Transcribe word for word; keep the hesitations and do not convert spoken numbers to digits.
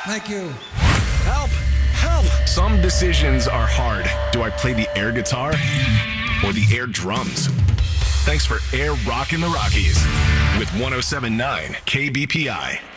Thank you. Help! Help! Some decisions are hard. Do I play the air guitar or the air drums? Thanks for Air Rockin' the Rockies with one oh seven point nine K B P I.